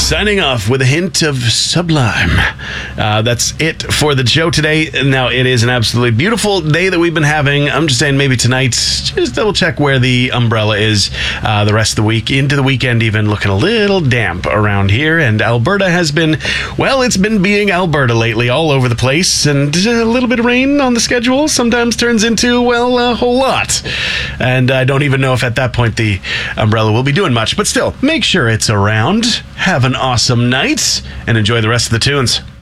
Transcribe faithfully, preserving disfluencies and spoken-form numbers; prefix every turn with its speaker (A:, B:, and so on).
A: signing off with a hint of Sublime. Uh, that's it for the show today. Now, it is an absolutely beautiful day that we've been having. I'm just saying maybe tonight, just double check where the umbrella is uh, the rest of the week, into the weekend even, looking a little damp around here. And Alberta has been, well, it's been being Alberta lately, all over the place. And a little bit of rain on the schedule sometimes turns into, well, a whole lot. And I don't even know if at that point the umbrella will be doing much. But still, make sure it's around. Have an awesome night and enjoy the rest of the tunes.